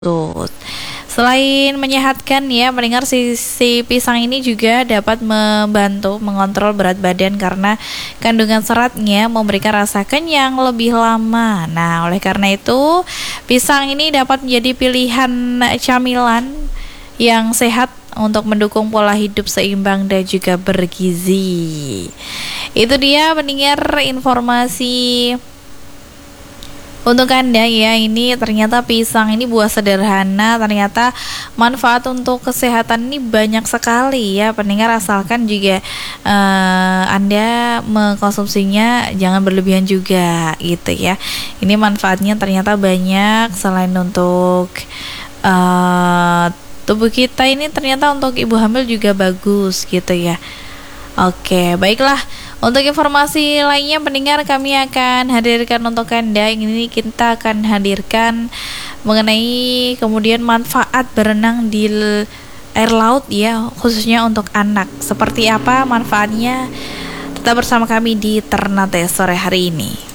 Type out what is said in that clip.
Tuh. Selain menyehatkan ya, pendengar si pisang ini juga dapat membantu mengontrol berat badan karena kandungan seratnya memberikan rasa kenyang lebih lama. Nah, oleh karena itu, pisang ini dapat menjadi pilihan camilan yang sehat untuk mendukung pola hidup seimbang dan juga bergizi. Itu dia pendengar informasi untuk Anda ya. Ini ternyata pisang ini buah sederhana, ternyata manfaat untuk kesehatan ini banyak sekali ya pendengar, asalkan juga Anda mengkonsumsinya jangan berlebihan juga gitu ya. Ini manfaatnya ternyata banyak, selain untuk tubuh kita ini, ternyata untuk ibu hamil juga bagus gitu ya. Oke, baiklah. Untuk informasi lainnya pendengar kami akan hadirkan untuk Anda. Ini kita akan hadirkan mengenai kemudian manfaat berenang di air laut ya, khususnya untuk anak. Seperti apa manfaatnya? Tetap bersama kami di Ternate sore hari ini.